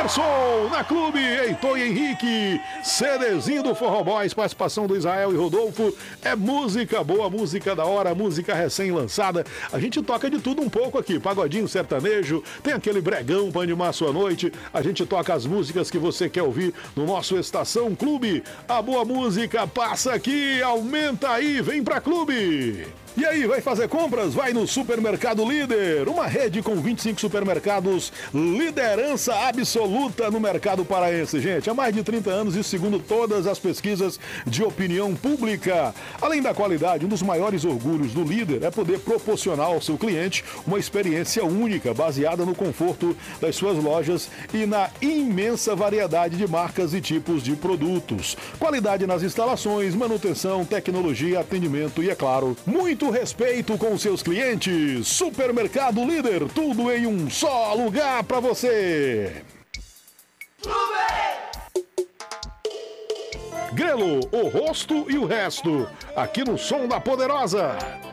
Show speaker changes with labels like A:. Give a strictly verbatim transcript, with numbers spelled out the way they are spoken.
A: Terçou na Clube, Heitor e Henrique, CDzinho do Forró Boys, participação do Israel e Rodolfo. É música boa, música da hora, música recém-lançada. A gente toca de tudo um pouco aqui, pagodinho, sertanejo, tem aquele bregão pra animar a sua noite. A gente toca as músicas que você quer ouvir no nosso Estação Clube. A boa música passa aqui, aumenta aí, vem pra Clube. E aí, vai fazer compras? Vai no Supermercado Líder, uma rede com vinte e cinco supermercados, liderança absoluta no mercado paraense, gente. Há mais de trinta anos, isso segundo todas as pesquisas de opinião pública. Além da qualidade, um dos maiores orgulhos do Líder é poder proporcionar ao seu cliente uma experiência única, baseada no conforto das suas lojas e na imensa variedade de marcas e tipos de produtos. Qualidade nas instalações, manutenção, tecnologia, atendimento e, é claro, muito respeito com seus clientes. Supermercado Líder, tudo em um só lugar para você. Grelo, o rosto e o resto, aqui no Som da Poderosa.